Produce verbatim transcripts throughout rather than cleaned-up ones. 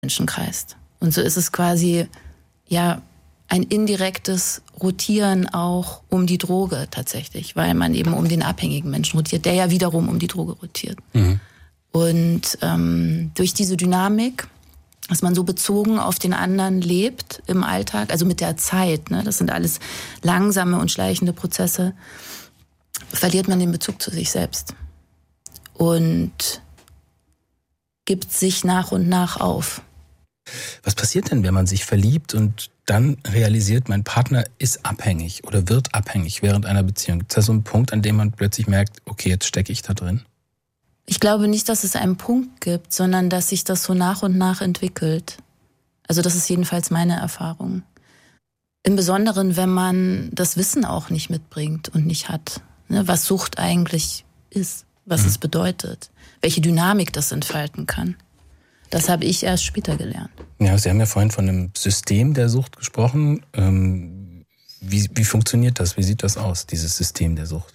Menschen kreist. Und so ist es quasi, ja, ein indirektes Rotieren auch um die Droge tatsächlich, weil man eben um den abhängigen Menschen rotiert, der ja wiederum um die Droge rotiert. Mhm. Und ähm, durch diese Dynamik, dass man so bezogen auf den anderen lebt im Alltag, also mit der Zeit, ne, das sind alles langsame und schleichende Prozesse, verliert man den Bezug zu sich selbst und gibt sich nach und nach auf. Was passiert denn, wenn man sich verliebt und dann realisiert, mein Partner ist abhängig oder wird abhängig während einer Beziehung? Gibt es da so einen Punkt, an dem man plötzlich merkt, okay, jetzt stecke ich da drin? Ich glaube nicht, dass es einen Punkt gibt, sondern dass sich das so nach und nach entwickelt. Also das ist jedenfalls meine Erfahrung. Im Besonderen, wenn man das Wissen auch nicht mitbringt und nicht hat, ne, was Sucht eigentlich ist, was mhm. es bedeutet, welche Dynamik das entfalten kann. Das habe ich erst später gelernt. Ja, Sie haben ja vorhin von einem System der Sucht gesprochen. Ähm, wie, wie funktioniert das? Wie sieht das aus, dieses System der Sucht?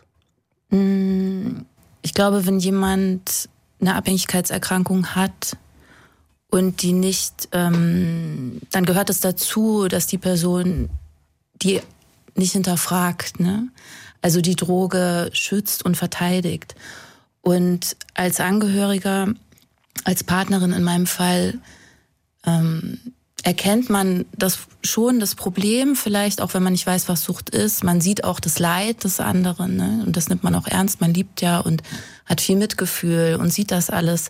Ich glaube, wenn jemand eine Abhängigkeitserkrankung hat und die nicht, ähm, dann gehört es dazu, dass die Person die nicht hinterfragt, ne? Also die Droge schützt und verteidigt. Und als Angehöriger, als Partnerin in meinem Fall, ähm, erkennt man das schon, das Problem, vielleicht auch wenn man nicht weiß, was Sucht ist. Man sieht auch das Leid des anderen, ne? Und das nimmt man auch ernst. Man liebt ja und hat viel Mitgefühl und sieht das alles.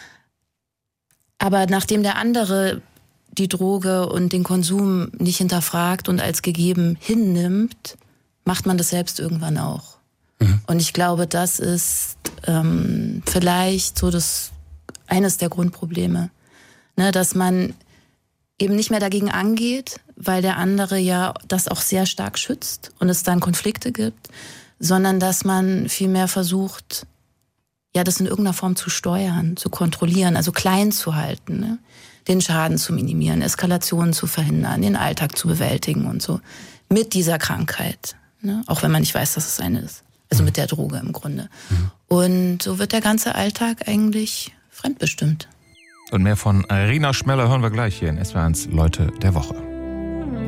Aber nachdem der andere die Droge und den Konsum nicht hinterfragt und als gegeben hinnimmt, macht man das selbst irgendwann auch. Mhm. Und ich glaube, das ist ähm, vielleicht so das eines der Grundprobleme, ne, dass man eben nicht mehr dagegen angeht, weil der andere ja das auch sehr stark schützt und es dann Konflikte gibt, sondern dass man vielmehr versucht, ja, das in irgendeiner Form zu steuern, zu kontrollieren, also klein zu halten, ne? Den Schaden zu minimieren, Eskalationen zu verhindern, den Alltag zu bewältigen und so. Mit dieser Krankheit, ne? Auch wenn man nicht weiß, dass es eine ist. Also mit der Droge im Grunde. Mhm. Und so wird der ganze Alltag eigentlich fremdbestimmt. Und mehr von Rina Schmeller hören wir gleich hier in S W R eins Leute der Woche.